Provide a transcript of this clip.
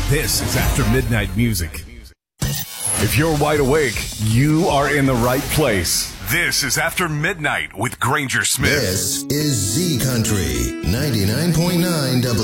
This is After Midnight Music. If you're wide awake, you are in the right place. This is After Midnight with Granger Smith. This is Z Country 99.9 W.